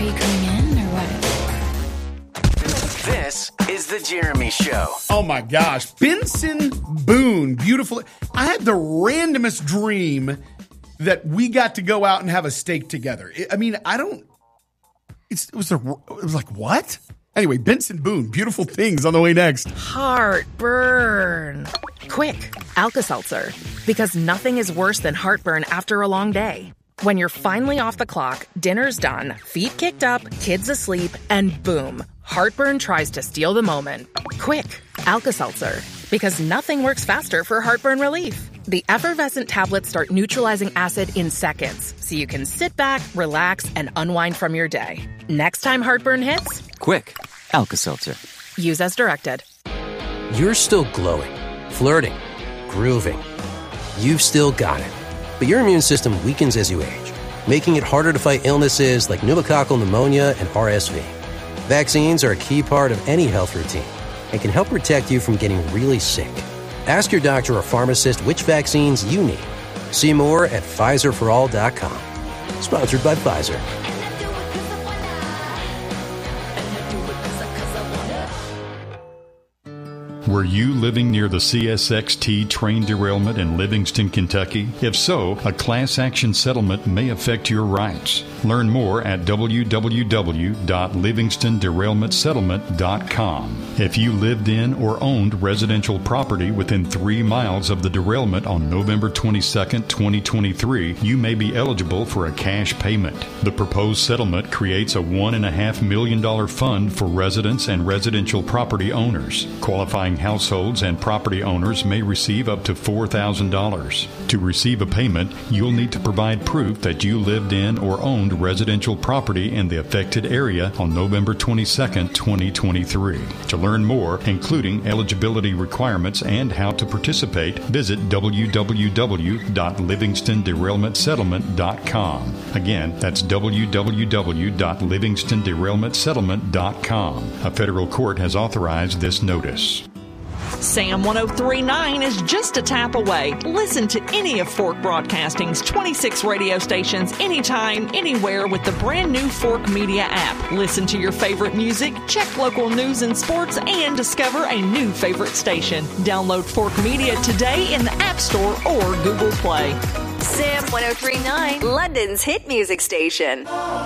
Are you coming in or what? This is The Jeremy Show. Oh my gosh. Benson Boone. Beautiful. I had the randomest dream that we got to go out and have a steak together. I mean, it was like, what? Anyway, Benson Boone. Beautiful things on the way next. Heartburn. Quick, Alka-Seltzer. Because nothing is worse than heartburn after a long day. When you're finally off the clock, dinner's done, feet kicked up, kids asleep, and boom, heartburn tries to steal the moment. Quick, Alka-Seltzer. Because nothing works faster for heartburn relief. The effervescent tablets start neutralizing acid in seconds, so you can sit back, relax, and unwind from your day. Next time heartburn hits, quick, Alka-Seltzer. Use as directed. You're still glowing, flirting, grooving. You've still got it. But your immune system weakens as you age, making it harder to fight illnesses like pneumococcal pneumonia and RSV. Vaccines are a key part of any health routine and can help protect you from getting really sick. Ask your doctor or pharmacist which vaccines you need. See more at PfizerForAll.com. Sponsored by Pfizer. Were you living near the CSXT train derailment in Livingston, Kentucky? If so, a class action settlement may affect your rights. Learn more at www.livingstonderailmentsettlement.com. If you lived in or owned residential property within 3 miles of the derailment on November 22, 2023, you may be eligible for a cash payment. The proposed settlement creates a $1.5 million fund for residents and residential property owners. Qualifying households and property owners may receive up to $4,000. To receive a payment, you'll need to provide proof that you lived in or owned residential property in the affected area on November 22, 2023. To learn more, including eligibility requirements and how to participate, visit www.livingstonderailmentsettlement.com. Again, that's www.livingstonderailmentsettlement.com. A federal court has authorized this notice. Sam 103.9 is just a tap away. Listen to any of Fork Broadcasting's 26 radio stations anytime, anywhere with the brand new Fork Media app. Listen to your favorite music, check local news and sports, and discover a new favorite station. Download Fork Media today in the App Store or Google Play. Sam 103.9, London's hit music station.